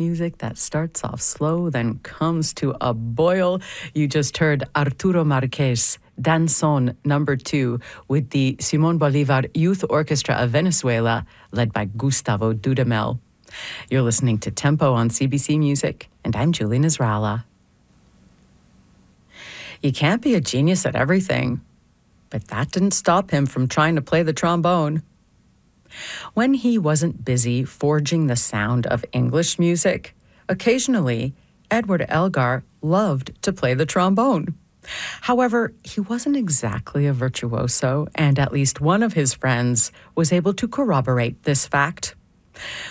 music that starts off slow, then comes to a boil. You just heard Arturo Marquez, Danzón No. 2, with the Simón Bolívar Youth Orchestra of Venezuela, led by Gustavo Dudamel. You're listening to Tempo on CBC Music, and I'm Julie Nasrallah. You can't be a genius at everything, but that didn't stop him from trying to play the trombone. When he wasn't busy forging the sound of English music, occasionally Edward Elgar loved to play the trombone. However, he wasn't exactly a virtuoso, and at least one of his friends was able to corroborate this fact.